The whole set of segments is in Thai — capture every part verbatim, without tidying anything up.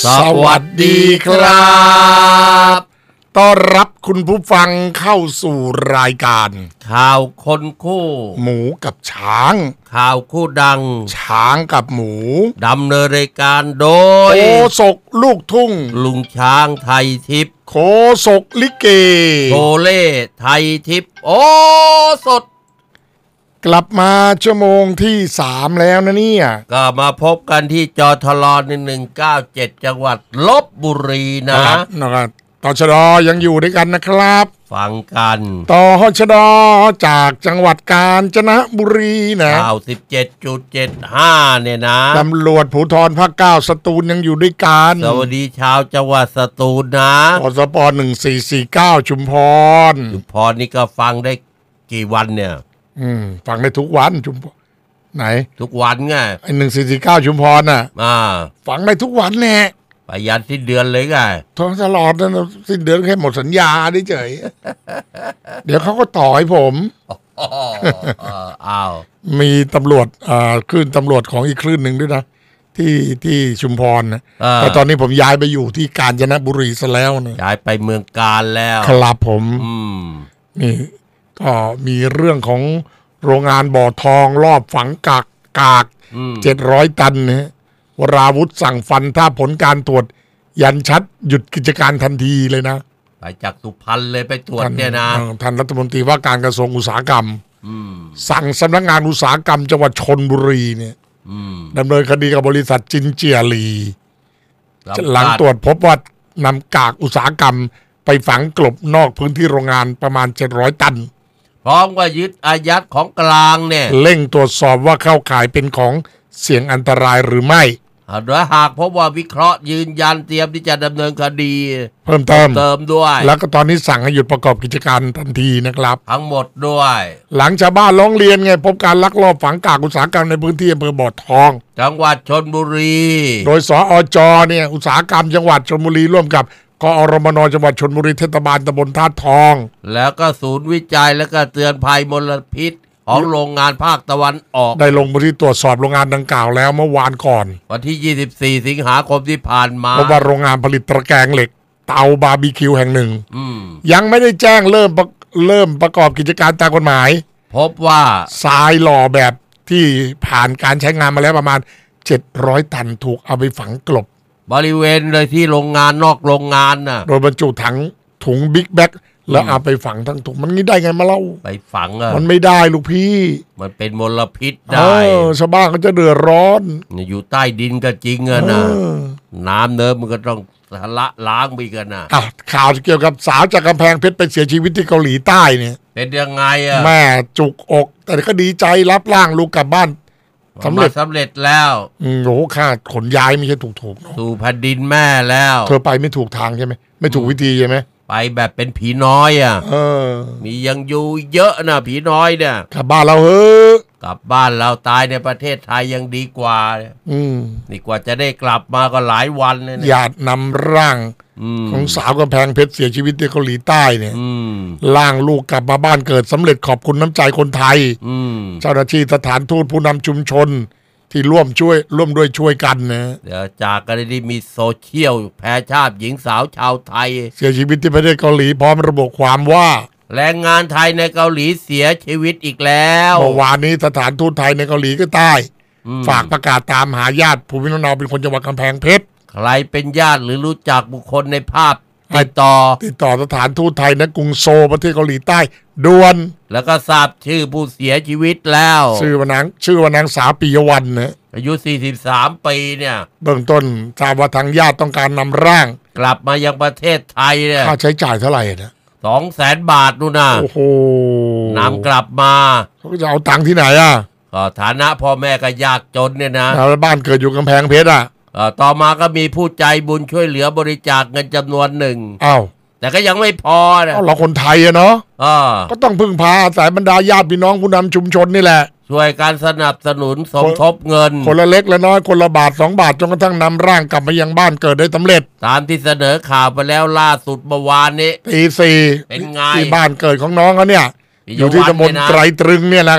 สวัสดีครับต้อนรับคุณผู้ฟังเข้าสู่รายการข่าวคนคู่หมูกับช้างข่าวคู่ดังช้างกับหมูดำเนินรายการโดยโคศกลูกทุ่งลุงช้างไทยทิพย์โคศกลิเกโชเล่ไทยทิพย์โอ้สดกลับมาชั่วโมงที่สามแล้วนะเนี่ยก็มาพบกันที่จทลหนึ่งหนึ่งเก้าเจ็ดจังหวัดลพบุรีนะนะครับตชดยังอยู่ด้วยกันนะครับฟังกันตชดจากจังหวัดกาญจนบุรีนะเก้าสิบเจ็ดจุดเจ็ดห้า เนี่ยนะตำรวจภูธรภาคเก้าสตูลยังอยู่ด้วยกันสวัสดีชาวจังหวัดสตูลนะอสปหนึ่งสี่สี่เก้าชุมพรชุมพรนี่ก็ฟังได้กี่วันเนี่ยอืมฟังได้ทุกวันชุมพรไหนทุกวันไงไอ้หนึ่งสี่สี่เก้าชุมพรน่ะอ่าฟังได้ทุกวันแน่ไปยันสิ้นเดือนเลยไงทั้งตลอดนะสิ้นเดือนแค่หมดสัญญาได้เฉย เดี๋ยวเขาก็ต่อให้ผมอ้าวมีตำรวจอ่าคลื่นตำรวจของอีกคลื่นหนึ่งด้วยนะที่ที่ชุมพรนะแต่ตอนนี้ผมย้ายไปอยู่ที่กาญจนบุรีซะแล้วนะย้ายไปเมืองกาญแล้วครับผมนี่ก็มีเรื่องของโรงงานบ่อทองรอบฝังกากกากเจ็ดร้อยตันนะวราวุธสั่งฟันถ้าผลการตรวจยันชัดหยุดกิจการทันทีเลยนะไปจากสุพรรณเลยไปตรวจเนี่ยนะท่านรัฐมนตรีว่าการกระทรวงอุตสาหกรรมสั่งสำนักงานอุตสาหกรรมจังหวัดชลบุรีเนี่ยดำเนินคดีกับบริษัทจินเจียรีหลังตรวจพบว่านำกากอุตสาหกรรมไปฝังกลบนอกพื้นที่โรงงานประมาณเจ็ดร้อยตันพร้อมว่ายึดอายัดของกลางเนี่ยเร่งตรวจสอบว่าเข้าข่ายเป็นของเสี่ยงอันตรายหรือไม่โดยหากพบว่าวิเคราะห์ยืนยันเตรียมที่จะดำเนินคดีเพิ่มเติมเติมด้วยแล้วก็ตอนนี้สั่งให้หยุดประกอบกิจการทันทีนะครับทั้งหมดด้วยหลังชาวบ้านร้องเรียนไงพบการลักลอบฝังกากอุตสาหกรรมในพื้นที่อำเภอบ่อทองจังหวัดชลบุรีโดยสอจเนี่ยอุตสาหกรรมจังหวัดชลบุรีร่วมกับกอรมนจังหวัดชลบุรีเทศบาลตำบลท่าทองแล้วก็ศูนย์วิจัยและก็เตือนภัยมลพิษของโรงงานภาคตะวันออกได้ลงพื้นที่ตรวจสอบโรงงานดังกล่าวแล้วเมื่อวานก่อนวันที่ยี่สิบสี่สิงหาคมที่ผ่านมาพบว่าโรงงานผลิตตะแกรงเหล็กเตาบาร์บีคิวแห่งหนึ่งยังไม่ได้แจ้งเริ่มเริ่มประกอบกิจการตามกฎหมายพบว่าทรายหล่อแบบที่ผ่านการใช้งานมาแล้วประมาณเจ็ดร้อยตันถูกเอาไปฝังกลบบริเวณเลยที่โรงงานนอกโรงงานน่ะโดยบรรจุถังถุงบิ๊กแบ็คแล้วเอาไปฝังทั้งถุงมันงี้ได้ไงมาเล่าไปฝังอ่ะมันไม่ได้ลูกพี่มันเป็นมลพิษได้ชาวบ้านก็จะเดือดร้อนอยู่ใต้ดินก็จริงอ่ะนะน้ำเนิมมันก็ต้องละล้างไปกันนะอ่ะข่าวเกี่ยวกับสาวจากกำแพงเพชรไปเสียชีวิตที่เกาหลีใต้เนี่ยเป็นยังไงอ่ะแม่จุกอกแต่ก็ดีใจรับร่างลูกกลับบ้านสำเร็จสำเร็จแล้วอืมโอ้ค่าขนย้ายไม่ใช่ถูกๆสู่แผ่นดินแม่แล้วเธอไปไม่ถูกทางใช่ไหมไม่ถูกวิธีใช่ไหมไปแบบเป็นผีน้อยอ่ะเออมียังอยู่เยอะนะผีน้อยเนี่ยกลับบ้านเราเฮ้กลับบ้านเราตายในประเทศไทยยังดีกว่าอืมนี่กว่าจะได้กลับมาก็หลายวันเลยญาตินำร่างของสาวกำแพงเพชรเสียชีวิตที่เกาหลีใต้เนี่ยร่างลูกกลับมาบ้านเกิดสำเร็จขอบคุณน้ำใจคนไทยเจ้าหน้าที่สถานทูตผู้นำชุมชนที่ร่วมช่วยร่วมด้วยช่วยกันนะเดี๋ยวจากกรณีมีโซเชียลแพร่ชาติหญิงสาวชาวไทยเสียชีวิตที่ประเทศเกาหลีพร้อมระบุความว่าแรงงานไทยในเกาหลีเสียชีวิตอีกแล้วเมื่อวานนี้สถานทูตไทยในเกาหลีใต้ฝากประกาศตามหาญาติภูมิลำเนาเป็นคนจังหวัดกำแพงเพชรใครเป็นญาติหรือรู้จักบุคคลในภาพติดต่อติดต่อสถานทูตไทยณกรุงโซลประเทศเกาหลีใต้ด่วนแล้วก็ทราบชื่อผู้เสียชีวิตแล้วชื่อว่านางชื่อว่านางสาวปิยวรรณนะอายุสี่สิบสามปีเนี่ยเบื้องต้นทราบว่าทางญาติต้องการนำร่างกลับมายังประเทศไทยเนี่ยค่าใช้จ่ายเท่าไหร่นะสองแสนบาทนู่นนะโอ้โหนำกลับมาเขาจะเอาตังค์ที่ไหนอ่ะก็ฐานะพ่อแม่ก็ยากจนเนี่ยนะแล้วบ้านเกิดอยู่กำแพงเพชรอ่ะต่อมาก็มีผู้ใจบุญช่วยเหลือบริจาคเงินจำนวนหนึ่งอ้าวแต่ก็ยังไม่พอนะเราคนไทยอะเนาะก็ต้องพึ่งพาอาศัยบรรดาญาติพี่น้องผู้นำชุมชนนี่แหละช่วยการสนับสนุนสมทบเงินคนละเล็กละน้อยคนละบาทสองบาทจนกระทั่งนำร่างกลับมายังบ้านเกิดได้สำเร็จตามที่เสนอข่าวไปแล้วล่าสุดเมื่อวานนี้ตีสี่เป็นไงที่บ้านเกิดของน้องเขาเนี่ยอยู่ที่ตำบลไตรตรึงเนี่ยแหละครับ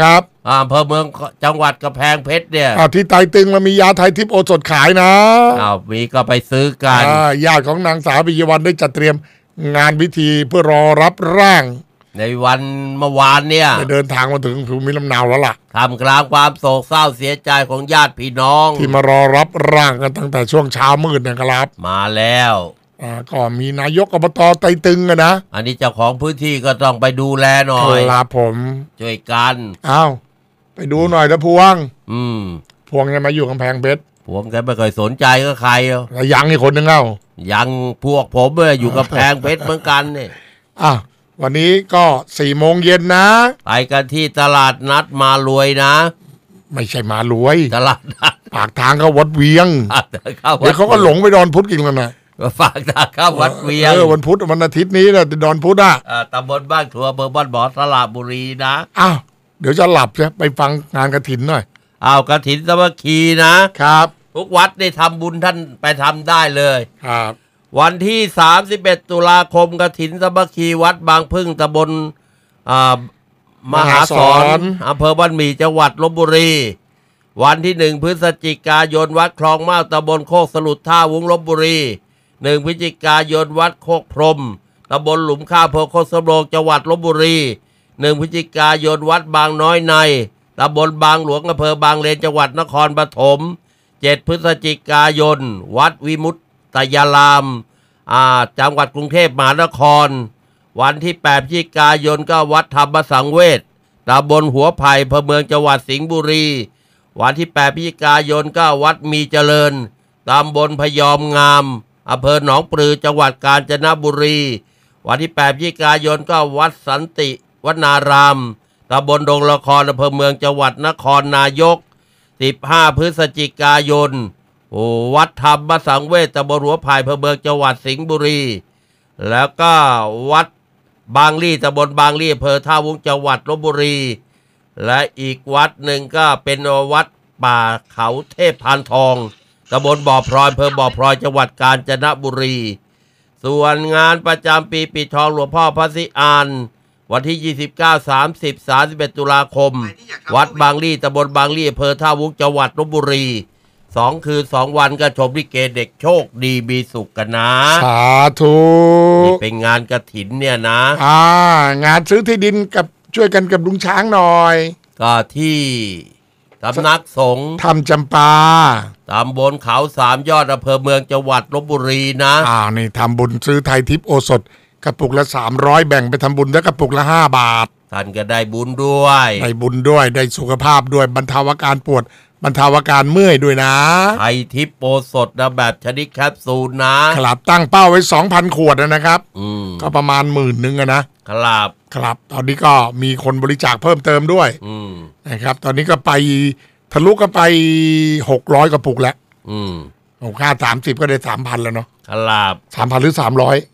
อำเภอเมืองจังหวัดกำแพงเพชรเนี่ยอ้าวที่ไตตึงมันมียาไทยทิพย์โอสถขายนะอ้าวมีก็ไปซื้อกันญาติของนางสาวปิยวัลย์ได้จัดเตรียมงานพิธีเพื่อรอรับร่างในวันเมื่อวานเนี่ยได้เดินทางมาถึงภูมิลำเนาแล้วล่ะทำกลางความโศกเศร้าเสียใจของญาติพี่น้องที่มารอรับร่างกันตั้งแต่ช่วงเช้ามืดนะครับมาแล้วอ่าก็มีนายกอบตไตตึงนะอันนี้เจ้าของพื้นที่ก็ต้องไปดูแลหน่อยครับผมช่วยกันอ้าวไปดูหน่อยนะพวงอืมพวงจะมาอยู่กำแพงเพชรพวงแกไม่เคยสนใจก็ใครอ่ะยังอีกคนนึงเอ้ายังพวกผมเออยู่กำแพงเพชรเหมือนกันเนี่ยอ้าววันนี้ก็สี่โมงเย็นนะไปกันที่ตลาดนัดมารวยนะไม่ใช่มารวยตลาดนัดปากทางเข้าวัดเวียงเดี๋ยวเขาก็หลงไปดอนพุธกินกันนะฝากทางเข้าวัดเวียงเออวันพุธวันอาทิตย์นี้นะดอนพุธอ่ะตำบลบ้านถั่วอำเภอบ้านบ่อสระบุรีนะอ้าวเดี๋ยวจะหลับใช่ไปฟังงานกฐินหน่อยอ้าวกฐินสามัคคีนะครับทุกวัดได้ทำบุญท่านไปทำได้เลยครับวันที่สามสิบเอ็ดตุลาคมกฐินสามัคคีวัดบางพึ่งตำบลมหาสรอำเภอบ้านหมี่จังหวัดลพบุรีวันที่หนึ่งพฤศจิกายนวัดคลองเมาตำบลโคกสลุดท่าวุ้งลพบุรีหนึ่งพฤศจิกายนวัดโคกพรมตำบลหลุมข้าวอำเภอโคกสำโรงจังหวัดลพบุรีหนึ่งพฤศจิกายนวัดบางน้อยในตำบลบางหลวงอำเภอบางเลนจังหวัดนครปฐมเจ็ดพฤศจิกายนวัดวิมุตตยารามอ่าจังหวัดกรุงเทพมหานครวันที่แปดพฤศจิกายนก็วัดธรรมสังเวชตำบลหัวไผ่อำเภอเมืองจังหวัดสิงห์บุรีวันที่แปดพฤศจิกายนก็วัดมีเจริญตำบลพยอมงามอำเภอหนองปลือจังหวัดกาญจนบุรีวันที่แปดพฤศจิกายนก็วัดสันติวนารามตำบลดงละครอำเภอเมืองจังหวัดนครนายกสิบห้าพฤศจิกายนโอ้วัดธรรมสังเวชตำบลหัวไผ่อำเภอเมืองจังหวัดสิงห์บุรีแล้วก็วัดบางลี่ตำบลบางลี่อำเภอท่าวุ้งจังหวัดลพบุรีและอีกวัดหนึ่งก็เป็นวัดป่าเขาเทพพานทองตำบลบ่อพลอยอำเภอบ่อพลอยจังหวัดกาญจนบุรีส่วนงานประจำปีปิดทองหลวงพ่อพระศรีอานวันที่ยี่สิบเก้า สามสิบ สามสิบเอ็ดตุลาคมวัดบางลี่ตำบลบางลี่อำเภอท่าวุ้งจังหวัดลพบุรีสองคืนสองวันก็ชมลิเกเด็กโชคดีมีสุขกันนะสาธุนี่เป็นงานกฐินเนี่ยนะอ่างานซื้อที่ดินกับช่วยกันกับลุงช้างหน่อยก็ที่สำนักสงฆ์ทำจำปาตำบลเขาสามยอดอำเภอเมืองจังหวัดลพบุรีนะอ่านี่ทำบุญซื้อไทยทิพย์โอสถกระปุกละสามร้อยแบ่งไปทำบุญแล้วกระปุกละห้าบาทท่านก็ได้บุญด้วยได้บุญด้วยได้สุขภาพด้วยบรรเทาอาการปวดบรรเทาอาการเมื่อยด้วยนะไทยทิพย์โอสถนะแบบชนิดแคปซูลนะครับตั้งเป้าไว้ สองพัน ขวดนะครับก็ประมาณหมื่นนึงนะครับครับตอนนี้ก็มีคนบริจาคเพิ่มเติมด้วยนะครับตอนนี้ก็ไปทะลุก็ไปหกร้อยกระปุกแล้วอืมค่าสามสิบก็ได้ สามพัน แล้วเนาะครับสามพัน หรือสามร้อย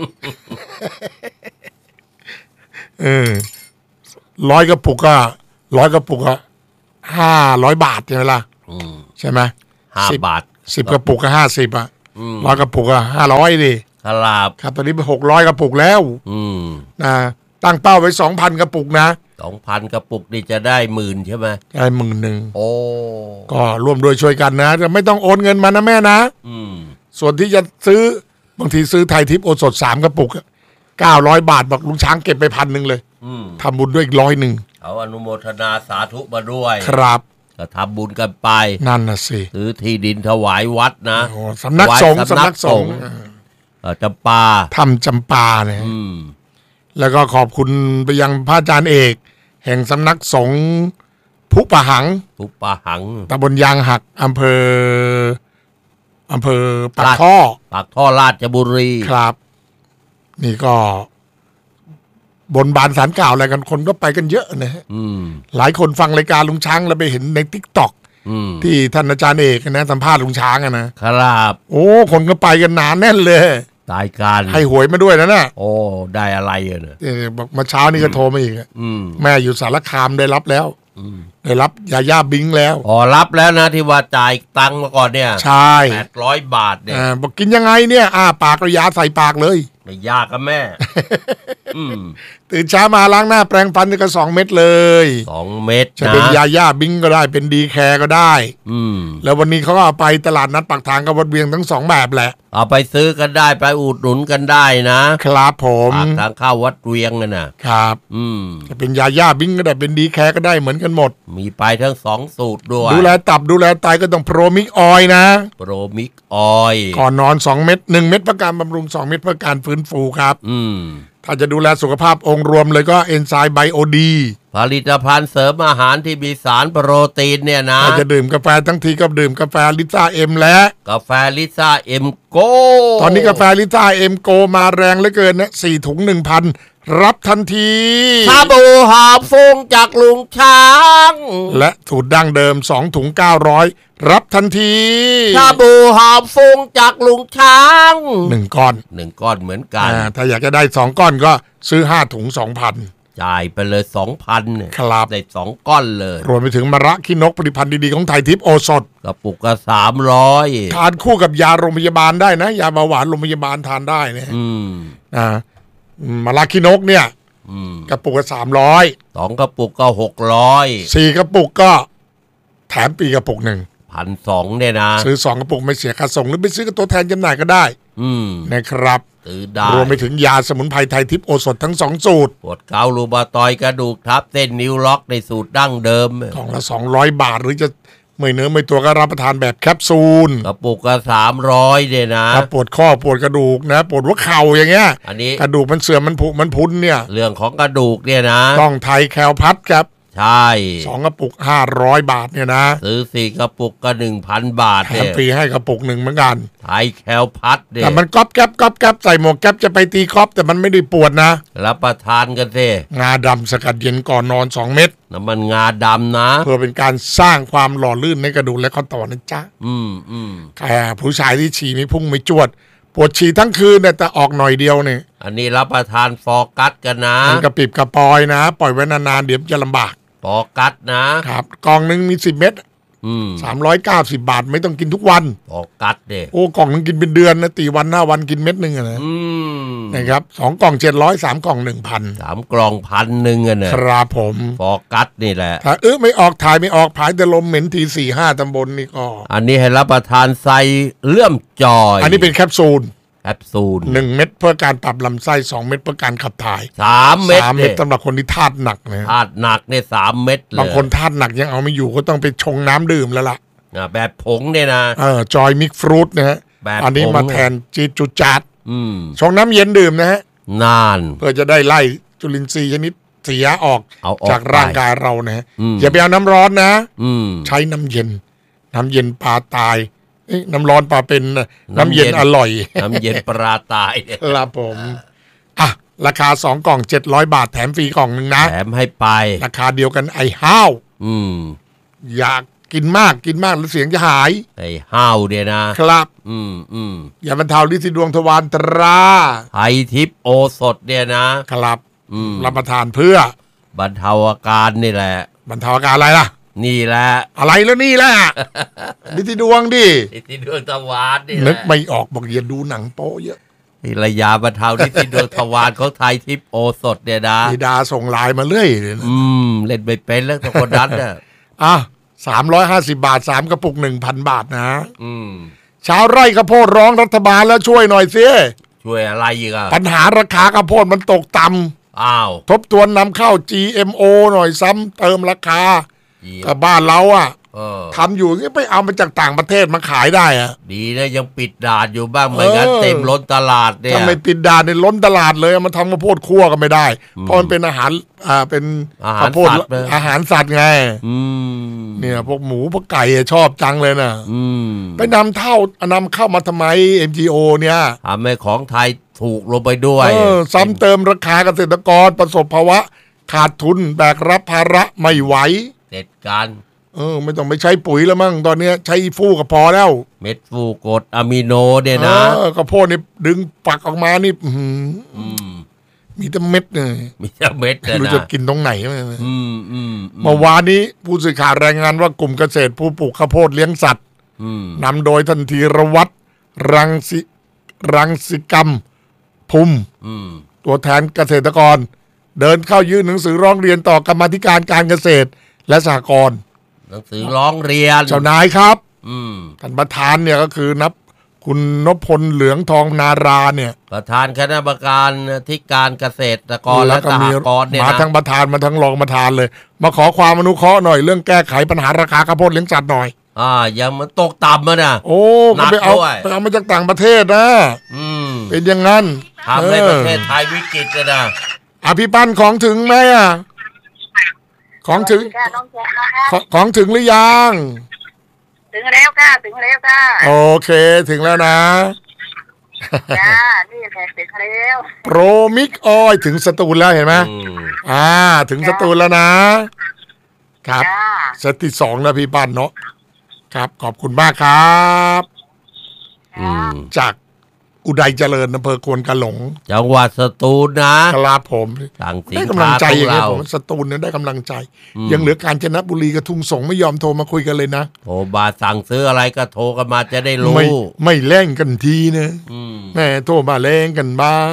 เออร้อยกระปุกก็ร้อยกระปุกก็ห้าร้อยบาทใช่ไหมล่ะใช่ไหมห้าบาทสิบกระปุกก็ห้าสิบอ่ะร้อยกระปุกก็ห้าร้อยดิครับครับตอนนี้ไปหกร้อยกระปุกแล้วนะตั้งเป้าไว้สองพันกระปุกนะสองพันกระปุกนี่จะได้หมื่นใช่ไหมได้หมื่นหนึ่งโอ้ก็ร่วมด้วยช่วยกันนะจะไม่ต้องโอนเงินมานะแม่นะส่วนที่จะซื้อบางทีซื้อไทยทิพย์โอสถสามกระปุกเก้าร้อยบาทบอกลุงช้างเก็บไปพันหนึ่งเลยทำบุญด้วยอีกร้อยหนึ่งเอาอนุโมทนาสาธุมาด้วยครับก็ทำบุญกันไปนั่นน่ะสิซื้อที่ดินถวายวัดนะสำนักสงฆ์สำนักสงฆ์จำปาทำจำปาเนี่ยแล้วก็ขอบคุณไปยังพระอาจารย์เอกแห่งสำนักสงฆ์ภูปะหังภูปะหังตำบลยางหักอำเภออำเภอปากท่อปากท่อราชบุรีครับนี่ก็บนบานสารกล่าวอะไรกันคนก็ไปกันเยอะนะฮะหลายคนฟังรายการลุงช้างแล้วไปเห็นในติ๊กต็อกที่ท่านอาจารย์เอกนะสัมภาษณ์ลุงช้างอะนะครับโอ้คนก็ไปกันหนาแน่นเลยตายการให้หวยมาด้วยนะน่ะโอ้ได้อะไรเนี่ยบอกมาเช้านี่ก็โทรมาอีกแม่อยู่สารคามได้รับแล้วได้รับยาย่าบิงแล้วอ๋อรับแล้วนะที่ว่าจ่ายตังค์มาก่อนเนี่ยใช่แปดร้อยบาทเนี่ยบอกกินยังไงเนี่ยอ่าปากระยาใส่ปากเลยไม่ยากกับแม่ตื่นเช้ามาล้างหน้าแปรงฟันก็สองเม็ดเลยสองเม็ดจะเป็นยาย่าบิงก็ได้เป็นดีแคร์ก็ได้อืมแล้ววันนี้เขาก็เอาไปตลาดนัดปากทางกับวัดเวียงทั้งสองแบบแหละเอาไปซื้อกันได้ไปอุดหนุนกันได้นะครับผมปากทางเข้าวัดเวียงน่ะนะครับอืมจะเป็นยาย่าบิงก็ได้เป็นดีแคร์ก็ได้เหมือนกันหมดมีไปทั้งสองสูตรด้วยดูแลตับดูแลไตก็ต้องโปรมิกออยนะโปรมิกออยก่อนนอนสองเม็ดหนึ่งเม็ดเพื่อการบำรุงสองเม็ดเพื่อการฟื้นฟูครับอืมถ้าจะดูแลสุขภาพองค์รวมเลยก็เอนไซม์ไบโอดีผลิตภัณฑ์เสริมอาหารที่มีสารโปรตีนเนี่ยนะถ้าจะดื่มกาแฟทั้งทีก็ดื่มกาแฟลิซ่าเอ็มและกาแฟลิซ่าเอ็มโกตอนนี้กาแฟลิซ่าเอ็มโกมาแรงเหลือเกินนะสี่ถุงหนึ่งพันรับทันทีชาบูหอมฟุ้งจากลุงช้างและสูตรดั้งเดิมสองถุงเก้าร้อยรับทันทีชาบูหอมฟุ้งจากลุงช้างหนึ่งก้อนหนึ่งก้อนเหมือนกันถ้าอยากจะได้สองก้อนก็ซื้อห้าถุงสองพันจ่ายไปเลยสองพันเนี่ยครับได้สองก้อนเลยรวมไปถึงมะระขี้นกผลิตภัณฑ์ดีๆของไทยทิพย์โอสถกระปุกก็สามร้อยทานคู่กับยาโรงพยาบาลได้นะยาเบาหวานโรงพยาบาลทานได้เนี่ยอืมอ่ามะระขี้นกเนี่ยกระปุกก็สามร้อยสองกระปุกก็หกร้อยสี่กระปุกก็แถมปีกระปุกหนึ่งพันสองเนี่ยนะซื้อสองกระปุกไม่เสียค่าส่งหรือไปซื้อกับตัวแทนจำหน่ายก็ได้อืมนะครับซื้อได้รวมไปถึงยาสมุนไพรไทยทิพย์โอสถทั้งสองสูตรปวดเกาลูบาตอยกระดูกทับเส้นนิ้วล็อกในสูตรดั้งเดิมกล่องละสองร้อยบาทหรือจะเมื่อยเนื้อไม่ตัวก็รับประทานแบบแคปซูลกระปุกก็สามร้อยเนี่ยนะถ้าปวดข้อปวดกระดูกนะปวดหัวเข่าอย่างเงี้ยอันนี้กระดูกมันเสื่อมมันผุมันพุนเนี่ยเรื่องของกระดูกเนี่ยนะต้องไทยแคลพัดครับใช่สองกระปุกห้าร้อยบาทเนี่ยนะซื้อสี่กระปุกก็หนึ่งพันบาทแถมฟรีให้กระปุกหนึ่งเหมือนกันไทยแคลพัดเนี่ยแต่มันก๊อบแก๊บก๊อบแก๊บใส่หมวกแก๊บจะไปตีก๊อบแต่มันไม่ได้ปวดนะรับประทานกันสิงาดำสกัดเย็นก่อนนอนสองเม็ดน้ำมันงาดำนะเพื่อเป็นการสร้างความหล่อลื่นในกระดูกและข้อต่อนะจ๊ะอืมอืมแค่ผู้ชายที่ฉี่ไม่พุ่งไม่จวดปวดฉี่ทั้งคืนเนี่ยแต่ออกหน่อยเดียวเนี่ยอันนี้รับประทานฟอร์กัสกันนะมันกระปิบกระปอยนะปล่อยไว้นานๆเดี๋ยวจะลำบากฟอร์กัสนะครับกล่องหนึ่งมีสิบเม็ดสามร้อยเก้าสิบบาทไม่ต้องกินทุกวันฟอร์กัสเด้โอ้กล่องนึงกินเป็นเดือนนะตีวันหน้าวันกินเม็ดหนึ่งนะนะครับสองกล่องเจ็ดร้อยสามกล่องหนึ่งพันสามกล่องพันหนึ่งอ่ะเนี่ยครับผมฟอร์กัสนี่แหละถ้าเออไม่ออกถ่ายไม่ออกผายแต่ลมเหม็นทีสี่ห้าตำบลนี่ก็อันนี้ให้รับประทานไซเลื่อมจอยอันนี้เป็นแคปซูลแคปซูลหนึ่งเม็ดเพื่อการปรับลำไส้สองเม็ดเพื่อการขับถ่ายสามเม็ดสามเม็ดสำหรับคนที่ธาตุหนักนะธาตุหนักเนี่ยสามเม็ดเลยบางคนธาตุหนักยังเอาไม่อยู่ก็ต้องไปชงน้ำดื่มแล้วล่ะแบบผงเนี่ยนะเออจอยมิกฟรุตนะฮะอันนี้มาแทนจีจุจัดชงน้ำเย็นดื่มนะฮะนานเพื่อจะได้ไล่จุลินทรีย์ชนิดเสียออกจากร่างกายเรานะฮะอย่าไปเอาน้ำร้อนนะใช้น้ำเย็นน้ำเย็นปลาตายน้ำร้อนปลาเป็นน้ำเย็นอร่อยน้ำเย็นปลาตายครับผมอ่ะราคาสองกล่องเจ็ดร้อยบาทแถมฟรีกล่องหนึ่งนะแถมให้ไปราคาเดียวกันไอ้ห้าวอืมอยากกินมากกินมากแล้วเสียงจะหายไอ้ห้าวเดียนะครับอืมอืมอย่าบรรเทาฤทธิ์ดวงทวารตราไทยทิพย์โอสถเนี่ยนะครับอืมรับประทานเพื่อบรรเทาอาการนี่แหละบรรเทาอาการอะไรล่ะนี่แหละอะไรแล้วนี่แหละฤทธิ์ดวงดิฤทธิ์ดวงทวารนี่นึกไม่ออกบอกอย่าดูหนังโป๊เยอะนี่ระยาบรรเทาฤทธิ์ดวงทวารของไทยทิพย์โอสถเนี่ยนะดาส่งไลน์มาเรื่อยเลยอืมเล่นไม่เป็นแล้วตัวคนนั้นเนี่ยอ่ะสามร้อยห้าสิบบาทสามกระปุกหนึ่งพันบาทนะอืมชาวไร่ข้าวโพดร้องรัฐบาลแล้วช่วยหน่อยสิช่วยอะไรอีกอ่ะปัญหาราคาข้าวโพดมันตกต่ำอ้าวทบทวนนำเข้า จี เอ็ม โอ หน่อยซ้ำเติมราคากับบ้านเราอ่ะทำอยู่นี่ไปเอามาจากต่างประเทศมาขายได้อ่ะดีนะยังปิดด่านอยู่บ้างไม่งั้นเต็มล้นตลาดเนี่ยถ้าไม่ปิดด่านในล้นตลาดเลยมันทำข้าวโพดคั่วก็ไม่ได้เพราะมันเป็นอาหารอ่าเป็นข้าวโพดอาหารสัตว์ไงเนี่ยพวกหมูพวกไก่ชอบจังเลยนะไปนำเท่านำเข้ามาทำไม เอ็ม จี โอ เนี่ยทำให้ของไทยถูกลงไปด้วยซ้ำเติมราคาเกษตรกรประสบภาวะขาดทุนแบกรับภาระไม่ไหวเด็ดการเออไม่ต้องไปใช้ปุ๋ยแล้วมั้งตอนนี้ใช้ฟูก็พอแล้วเม็ดฟูกรดอะมิโนเนี่ยนะเออกระโพดนี่ดึงปักออกมานี่มีแต่เม็ดเลยมีแต่เม็ดเลยนะรู้จะกินตรงไหนเมื่อวานนี้ผู้สื่อข่าวรายงานว่ากลุ่มเกษตรผู้ปลูกข้าวโพดเลี้ยงสัตว์นำโดยทันทีรวัตรรังสิรังสิกรรมภูมิตตัวแทนเกษตรกรเดินเข้ายื่นหนังสือร้องเรียนต่อกรรมาธิการการเกษตรและสหกรณ์หนังสือร้องเรียนเจ้านายครับอืมท่านประธานเนี่ยก็คือนับคุณนพพลเหลืองทองนาราเนี่ยประธานคณะกรรมการที่การเกษตรกรและสหกรณ์เนี่ยมาทั้งประธานมาทั้งรองประธานเลยมาขอความอนุเคราะห์หน่อยเรื่องแก้ไขปัญหาราคาข้าวโพดเลี้ยงสัตว์หน่อยอ่ายังมันตกต่ำมาน่ะโอ้ก็ไปเอาไปเอามาจากต่างประเทศนะอืมเป็นอย่างนั้นทำให้ประเทศไทยวิกฤตเลยนะอภิปันของถึงไหมอ่ะของถึงของถึงหรือยังถึงแล้วค่ะถึงแล้วค่ะโอเคถึงแล้วนะจ้านี่แหละถึงแล้วโปรมิกออยถึงสตูลแล้วเห็นไหมอ่าถึงสตูลแล้วนะครับเซตที่สองแล้วพี่ปั้นเนาะครับขอบคุณมากครับจากอุดัยเจริญอำเภอควนกะหลงจังหวัดสตูลนะครับผมได้กำลังใจอย่างนี้ผมสตูลเนี่ยได้กำลังใจยังเหลือกาญจนบุรีกับทุ่งสงไม่ยอมโทรมาคุยกันเลยนะโทรบาสั่งซื้ออะไรก็โทรกันมาจะได้รู้ไม่ไม่แล่งกันทีนะแม่โทรมาแล่งกันบ้าง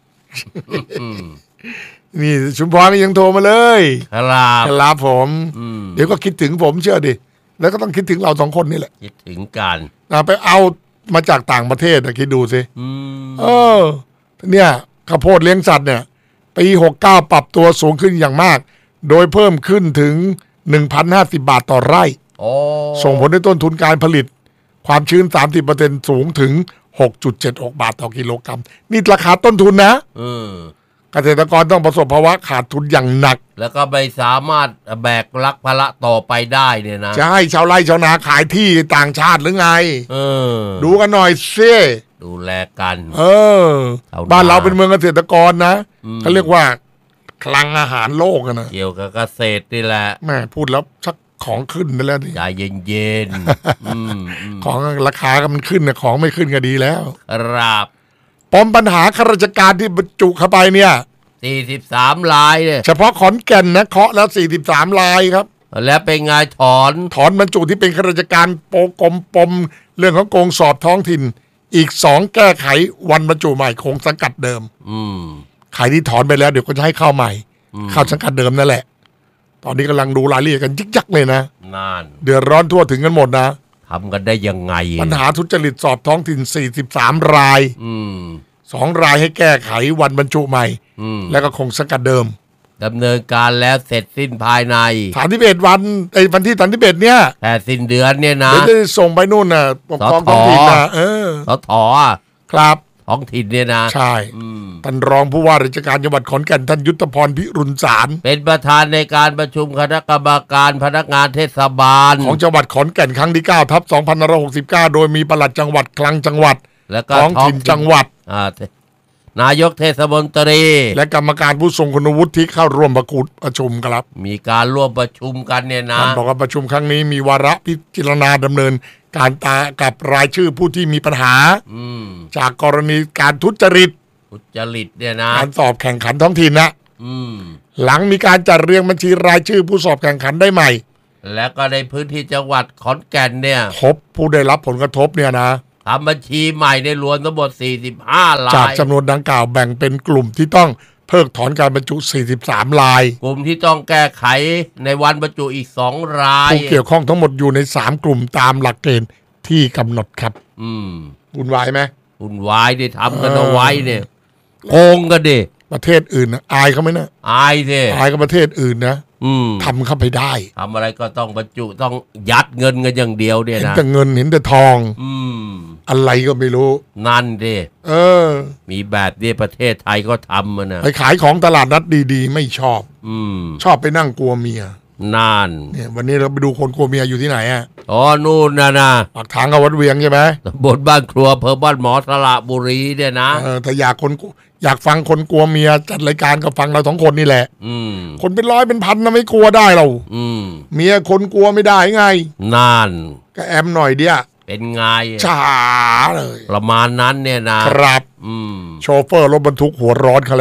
นี่ชุมพรก็ยังโทรมาเลยครับครับผมเดี๋ยวก็คิดถึงผมเชื่อดิแล้วก็ต้องคิดถึงเราสองคนนี่แหละคิดถึงกันไปเอามาจากต่างประเทศนะคิดดูสิเออเนี่ยข้าวโพดเลี้ยงสัตว์เนี่ยปีหกเก้าปรับตัวสูงขึ้นอย่างมากโดยเพิ่มขึ้นถึง หนึ่งพันห้าสิบบาทต่อไร่ส่งผลให้ต้นทุนการผลิตความชื้น สามสิบเปอร์เซ็นต์ สูงถึง หกจุดเจ็ดหก บาทต่อกิโลกรัมนี่ราคาต้นทุนนะเกษตรกรต้องประสบภาวะขาดทุนอย่างหนักแล้วก็ไม่สามารถแบกรับภาระต่อไปได้เนี่ยนะจะให้ชาวไร่ชาวนาขายที่ต่างชาติหรือไงเออดูกันหน่อยซิดูแลกันเออบ้านเราเป็นเมืองเกษตรกรนะเขาเรียกว่าคลังอาหารโลกนะเกี่ยวกับเกษตรนี่แหละแม่พูดแล้วชักของขึ้นไปแล้วนี่ใจเย็นๆของราคาก็มันขึ้นนะของไม่ขึ้นก็ดีแล้วครับปมปัญหาข้าราชการที่บรรจุเข้าไปเนี่ยสี่สิบสามรายเนี่ยเฉพาะขอนแก่นนะเคาะแล้วสี่สิบสามรายครับแล้วเป็นไงถอนถอนบรรจุที่เป็นข้าราชการโปกมปมเรื่องของโกงสอบท้องถิ่นอีกสองแก้ไขวันบรรจุใหม่คงสังกัดเดิมอืมใครที่ถอนไปแล้วเดี๋ยวก็จะให้เข้าใหม่เข้าสังกัดเดิมนั่นแหละตอนนี้กำลังดูรายละเอียดกันยิกยักเลยนะนานเดือดร้อนทั่วถึงกันหมดนะทำกันได้ยังไงปัญหาทุจริตสอบท้องถิ่นสี่สิบสามรายอืมสองรายให้แก้ไขวันบรรจุใหม่แล้วก็คงสังกัดเดิมดำเนินการแล้วเสร็จสิ้นภายในสามสิบเอ็ดวันไอ้วันที่สามสิบเอ็ดเนี่ยแต่สิ้นเดือนเนี่ยนะเดี๋ยวจะส่งไปนู่นน่ะปกครองท้องถิ่นนะเออสถอครับท้องถิ่นเนี่ยนะใช่ท่านรองผู้ว่าราชการจังหวัดขอนแก่นท่านยุทธพรพิรุณสารเป็นประธานในการประชุมคณะกรรมการพนักงานเทศบาลของจังหวัดขอนแก่นครั้งที่เก้าทับสองพันห้าร้อยหกสิบเก้าโดยมีปลัดจังหวัดคลังจังหวัดและท้องถิ่นจังหวัดนายกเทศมนตรีและกรรมการผู้ทรงคุณวุฒิที่เข้าร่วมประกุประชุมครับมีการร่วมประชุมกันเนี่ยนะท่านบอกว่าประชุมครั้งนี้มีวาระพิจารณาดำเนินการตากับรายชื่อผู้ที่มีปัญหาจากกรณีการทุจริตทุจริตเนี่ยนะการสอบแข่งขันท้องถิ่นนะหลังมีการจัดเรียงบัญชีรายชื่อผู้สอบแข่งขันได้ใหม่และก็ในพื้นที่จังหวัดขอนแก่นเนี่ยพบผู้ได้รับผลกระทบเนี่ยนะทำบัญชีใหม่ในรวมทั้งหมดสี่สิบห้ารายจากจำนวนดังกล่าวแบ่งเป็นกลุ่มที่ต้องเพิกถอนการบรรจุสี่สิบสามรายกลุ่มที่ต้องแก้ไขในวันบรรจุอีกสองรายผู้เกี่ยวข้องทั้งหมดอยู่ในสามกลุ่มตามหลักเกณฑ์ที่กำหนดครับอืมวุ่นวายไหมวุ่นวายดิทำกันเอาไว้เนี่ยโกงกันดิประเทศอื่นนะอายเขาไหมนะอายสิอายกับประเทศอื่นนะทำเข้าไปได้ทำอะไรก็ต้องบรรจุต้องยัดเงินกันอย่างเดียวเนี่ยนะเห็นแต่เงินเห็นแต่ทองอืมอะไรก็ไม่รู้นั่นดิเออมีแบบนี้ประเทศไทยก็ทำมันนะไปขายของตลาดนัดดีๆไม่ชอบอืมชอบไปนั่งกลัวเมียนั่นเนี่ยวันนี้เราไปดูคนกลัวเมียอยู่ที่ไหนอ่ะอ๋อนู่นนะนะปากทางกับวัดเวียงใช่ไหมบนบ้านครัวเพิ่มบ้านหมอสระบุรีเนี่ยนะเออถ้าอยากคนอยากฟังคนกลัวเมียจัดรายการก็ฟังเราสองคนนี่แหละอืมคนเป็นร้อยเป็นพันนะไม่กลัวได้เราอืมเมียคนกลัวไม่ได้ไงนั่นก็แอมหน่อยเดียวเป็นไงช้าเลยประมาณนั้นเนี่ยนะครับอืมโชเฟอร์รถบรรทุกหัวร้อนเขาแล้วครับ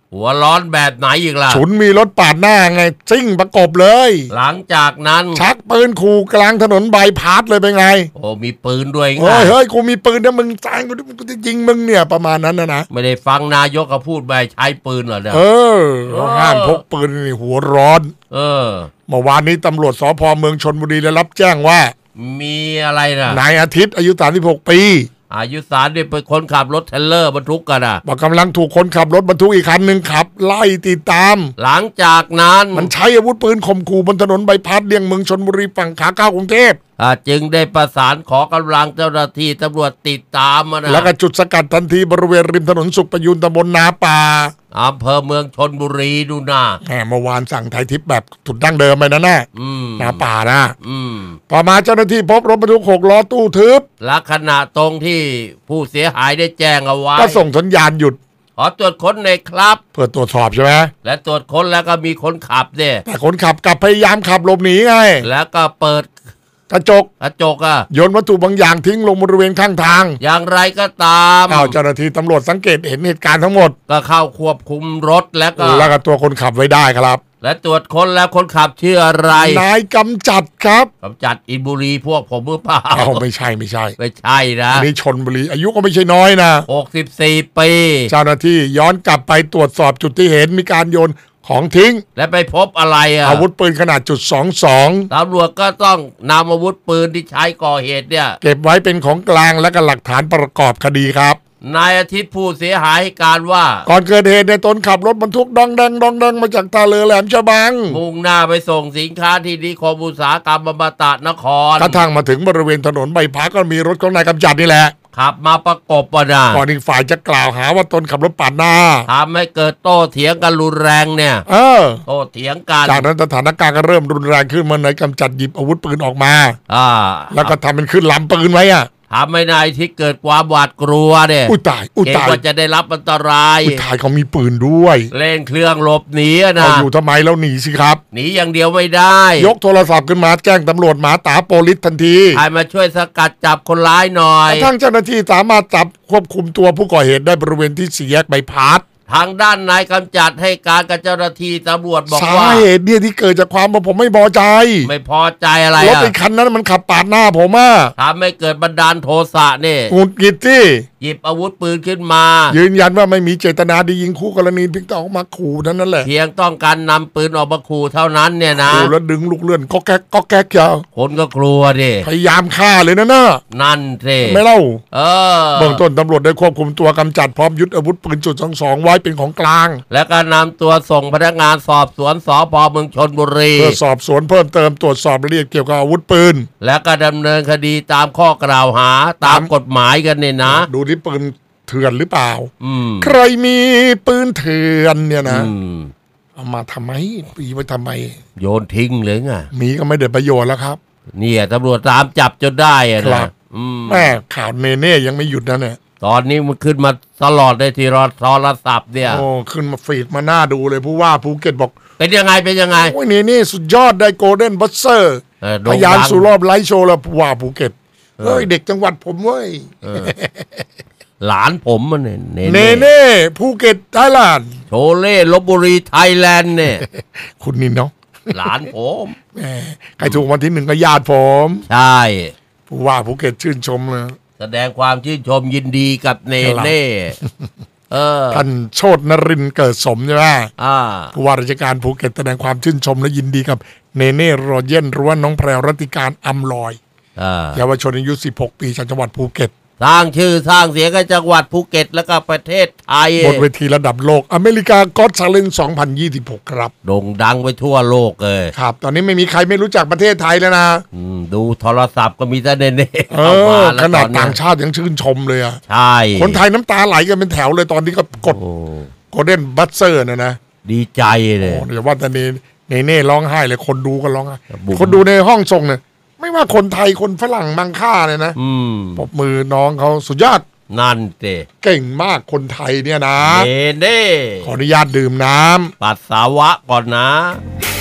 หัวร้อนแบบไหนอีกล่ะฉุนมีรถปาดหน้าไงซิ่งประกบเลยหลังจากนั้นชักปืนขู่กลางถนนบายพาสเลยเป็นไงโอ้มีปืนด้วยไงเฮ้ยเฮ้ยกูมีปืนนะมึงแซงกูดิกูจะยิงมึงเนี่ยประมาณนั้นนะนะไม่ได้ฟังนายกเขาพูดไปใช้ปืนเหรอเนี่ยเออห้ามพกปืนนี่หัวร้อนเออเมื่อวานนี้ตำรวจสพเมืองชลบุรีได้รับแจ้งว่ามีอะไรนะนายอาทิตย์อายุสามสิบหกปีอายุสารเนี่ยเป็นคนขับรถเทรลเลอร์บรรทุกกันอ่ะว่ากำลังถูกคนขับรถบรรทุกอีกคันหนึ่งขับ ไล่ติดตามหลังจากนั้นมันใช้อาวุธปืนข่มขู่บนถนนใบพัดเลี่ยงเมืองชลบุรีฝั่งขาเข้ากรุงเทพอ่าจึงได้ประสานขอกำลังเจ้าหน้าที่ตำรวจติดตามมานะแล้วก็จุดสกัดทันทีบริเวณริมถนนสุขประยูนตำบลนาป่าอำเภอเมืองชนบุรีดูนะแหมเมื่อวานสั่งไทยทิพย์แบบถูกดั้งเดิมไปนะน่ะอืมนาป่านะอืมต่อมาเจ้าหน้าที่พบรถบรรทุกหกล้อตู้ทึบลักษณะตรงที่ผู้เสียหายได้แจ้งเอาไว้ก็ส่งสัญญาณหยุดขอตรวจค้นในอยครับเพื่อตรวจสอบใช่ไหมและตรวจค้นแล้วก็มีคนขับเนี่ยแต่คนขับกลับพยายามขับหลบหนีไงแล้วก็เปิดกระจกกระจกอ่ะโยนวัตถุบางอย่างทิ้งลงบริเวณข้างทางอย่างไรก็ตามอ้าวเจ้าหน้าที่ตำรวจสังเกตเห็นเหตุการณ์ทั้งหมดก็เข้าควบคุมรถแล้วก็แล้วก็ตัวคนขับไว้ได้ครับและตรวจค้นแล้วคนขับชื่ออะไรนายกำจัดครับกำจัดอินบุรีพวกผมหรือเปล่าอ้าวไม่ใช่ไม่ใช่ไม่ใช่นะอันนี้ชนบุรีอายุก็ไม่ใช่น้อยนะหกสิบสี่ปีเจ้าหน้าที่ย้อนกลับไปตรวจสอบจุดที่เห็นมีการโยนของทิ้งและไปพบอะไรอ่ะอาวุธปืนขนาดจุดสองสองตำรวจก็ต้องนำอาวุธปืนที่ใช้ก่อเหตุเนี่ยเก็บไว้เป็นของกลางและก็หลักฐานประกอบคดีครับนายอาทิตย์ผู้เสียหายให้การว่าก่อนเกิดเหตุในยตนขับรถบรรทุกดองแดงดองแดงมาจากท่าเรือแหลมฉบังมุ่งหน้าไปส่งสินค้าที่นิคมอุตสาหกรรมบำบัดนครกระทั่งมาถึงบริเวณถนนใบพัดก็มีรถของนายกำจัดนี่แหละขับมาประกบอ่ะนะก่อนอีกฝ่ายจะกล่าวหาว่าตนขับรถปาดหน้าทำให้เกิดโต้เถียงกันรุนแรงเนี่ยเออโต้เถียงกันจากนั้นสถานการณ์ก็เริ่มรุนแรงขึ้นเมื่อนายกำจัดหยิบอาวุธปืนออกมาอ่าแล้วก็ทำเป็นขึ้นลำปืนไว้อ่ะทำให้นายอาทิตย์เกิดความหวาดกลัวเนี่ยอุ้ยตายอุ้ยเกรงตายว่าจะได้รับอันตรายอุ้ยตายเขามีปืนด้วยเร่งเครื่องหลบหนีอะนะเอาอยู่ทำไมแล้วหนีสิครับหนีอย่างเดียวไม่ได้ยกโทรศัพท์ขึ้นมาแจ้งตำรวจหมาตาโปลิสทันทีให้มาช่วยสกัดจับคนร้ายหน่อก ยระทั่งเจ้าหน้าที่สามารถจับควบคุมตัวผู้ก่อเหตุได้บริเวณที่สี่แยกใบพัดทางด้านนายกำจัดให้การกับเจ้าหน้าที่ตำรวจบอกสาว่าเหตุเนี่ยที่เกิดจากความว่าผมไม่พอใจไม่พอใจอะไรรถอ่ะไอ้คันนั้นมันขับปาดหน้าผมอ่ะทำให้เกิดบันดาลโทสะเนี่ยหงุดหงิดที่หยิบอาวุธปืนขึ้นมายืนยันว่าไม่มีเจตนาดียิงคู่กรณีเพียงแต่ออกมาขู่เท่านั้นแหละเพียงต้องการนำปืนออกมาขู่เท่านั้นเนี่ยนะขู่แล้วดึงลูกเลื่อนก็แก๊กก็แก๊กยาวคนก็กลัวดิพยายามฆ่าเลยนะน่ะนั่นสิไม่เล่าเออเบื้องต้นตำรวจได้ควบคุมตัวกำจัดพร้อมยึดอาวุธปืนจุดสองสองไว้เป็นของกลางแล้วก็นำตัวส่งพนักงานสอบสวนสพเมืองชนบุรีเพื่อสอบสวนเพิ่มเติมตรวจสอบรายละเอียดเกี่ยวกับอาวุธปืนแล้วก็ดำเนินคดีตามข้อกล่าวหาตามกฎหมายกันเนี่ยนะดูที่ปืนเถื่อนหรือเปล่าอืมใครมีปืนเถื่อนเนี่ยนะอืมเอามาทำไมปีไว้ทำไมโยนทิ้งเลยไงมีก็ไม่ได้ประโยชน์แล้วครับเนี่ยตำรวจตามจับจนได้อะครันะบอืมแม่ข่าวเนเน่ยังไม่หยุดนะเนี่ยตอนนี้มันขึ้นมาตลอดเลยทีรอโทรศัพท์เนี่ยโอ้ขึ้นมาฟีดมาหน้าดูเลยผู้ว่าภูเก็ตบอกเป็นยังไงเป็นยังไงโอ้ยเนเน่สุดยอดได้โกลเด้นบัสเซอร์เออพโด่งยานดังสู่รอบไลฟ์โชว์แล้วผู้ว่าภูเก็ตเออเฮ้ยเด็กจังหวัดผมเว้ยเออหลานผมมันเนี่ยเนเนเน่เน่ภูเก็ตไทยแลนด์โชเล่ลบบุรีไทยแลนด์เนี่ยคุณนี่เนาะหลานผมแหมใครถูกวันที่หนึ่งก็ญาติผมใช่ผู้ว่าภูเก็ตชื่นชมเลยแสดงความชื่นชมยินดีกับเนเน่เออท่านโชตินรินทร์เกิดสมใช่ไหมอ่าผู้ว่าราชการภูเก็ตแสดงความชื่นชมและยินดีกับเนเน่โรเยนหรือว่าน้องแพรวรัตติการอำลอยอ่าเยาวชนอายุสิบหกปีจากจังหวัดภูเก็ตสร้างชื่อสร้างเสียงให้จังหวัดภูเก็ตแล้วก็ประเทศไทยบนเวทีระดับโลกอเมริกาก็อตชาเลนจ์สองพันยี่สิบหกครับโด่งดังไปทั่วโลกเลยครับ ตอนนี้ไม่มีใครไม่รู้จักประเทศไทยแล้วนะอืมดูโทรศัพท์ก็มีแต่เนเน่เอเข้ามาอแล้วขนาดตอนเนี้ต่าย งชาติยังชื่นชมเลยอะใช่คนไทยน้ำตาไหลกันเป็นแถวเลยตอนนี้ก็กดโอ้โกลเด้นบัสเซอร์นะนะดีใจเลโอ้ยเดี๋ยวว่าแต่เนเนเน่ร้องไห้เลยคนดูก็ร้องไห้บุ๋มคนดูในห้องส่งเนี่ยไม่ว่าคนไทยคนฝรั่งมังค่าเลยนะอืมปรบมือน้องเขาสุดยอดนั่นเตเก่งมากคนไทยเนี่ยนะเนเน่ขออนุญาตดื่มน้ำปัสสาวะก่อนนะ